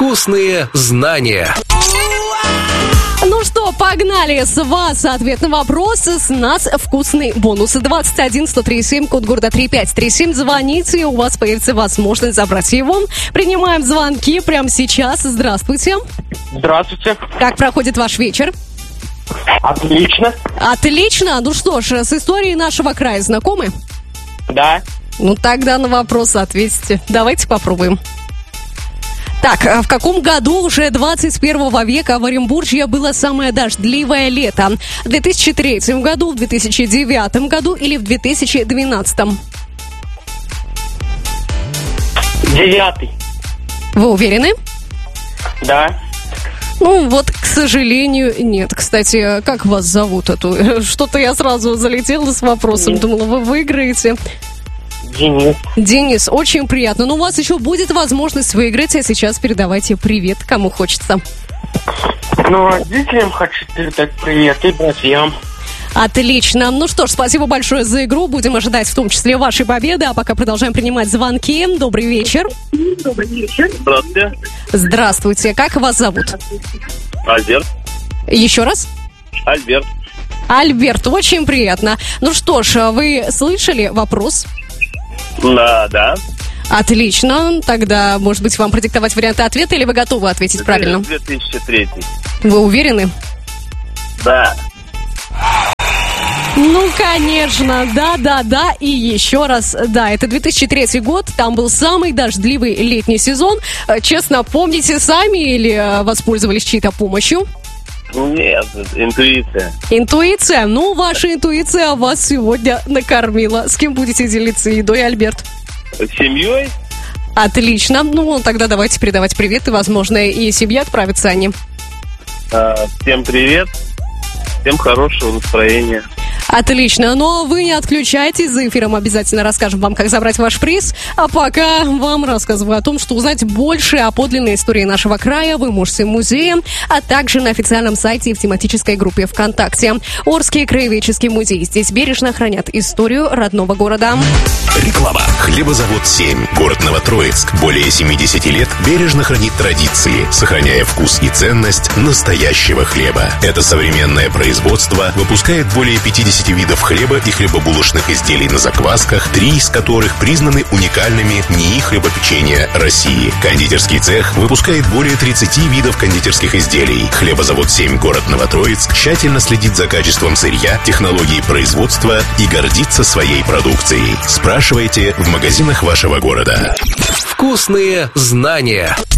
Вкусные знания. Ну что, погнали! С вас ответ на вопрос, с нас вкусный бонус. 21 137, код города 3537. Звоните, у вас появится возможность забрать его. Принимаем звонки прямо сейчас. Здравствуйте. Здравствуйте. Как проходит ваш вечер? Отлично. Отлично. Ну что ж, с историей нашего края знакомы? Да. Ну тогда на вопрос ответьте. Давайте попробуем. Так, в каком году уже 21 века в Оренбурге было самое дождливое лето? В 2003 году, в 2009 году или в 2012? 9. Вы уверены? Да. Ну, вот, к сожалению, нет. Кстати, как вас зовут? Что-то я сразу залетела с вопросом. Думала, вы выиграете. Денис. Денис, очень приятно. Но у вас еще будет возможность выиграть. А сейчас передавайте привет, кому хочется. Ну, родителям хочу передать привет и братьям. Отлично. Ну что ж, спасибо большое за игру. Будем ожидать в том числе вашей победы. А пока продолжаем принимать звонки. Добрый вечер. Добрый вечер. Здравствуйте. Здравствуйте. Как вас зовут? Альберт. Еще раз? Альберт. Альберт, очень приятно. Ну что ж, вы слышали вопрос? Да. Отлично. Тогда, может быть, вам продиктовать варианты ответа, или вы готовы ответить правильно? 2003. Вы уверены? Да. Ну, конечно, да, и еще раз, да, это 2003 год, там был самый дождливый летний сезон. Честно, помните сами или воспользовались чьей-то помощью? Нет, интуиция. Интуиция? Ну, ваша интуиция вас сегодня накормила. С кем будете делиться едой, Альберт? С семьей? Отлично. Ну, тогда давайте передавать привет, и, возможно, и семья отправится они. Всем привет. Всем хорошего настроения. Отлично, но вы не отключайтесь, за эфиром обязательно расскажем вам, как забрать ваш приз. А пока вам рассказываю о том, что узнать больше о подлинной истории нашего края вы можете в музее, а также на официальном сайте и в тематической группе ВКонтакте. Орский краеведческий музей. Здесь бережно хранят историю родного города. Реклама. Хлебозавод 7. Город Новотроицк. Более 70 лет бережно хранит традиции, сохраняя вкус и ценность настоящего хлеба. Это современное производство выпускает более 50 видов хлеба и хлебобулочных изделий на заквасках, 3 из которых признаны уникальными НИИ хлебопечения России. Кондитерский цех выпускает более 30 видов кондитерских изделий. Хлебозавод 7, город Новотроицк, тщательно следит за качеством сырья, технологией производства и гордится своей продукцией. Спрашивайте в магазинах вашего города. Вкусные знания.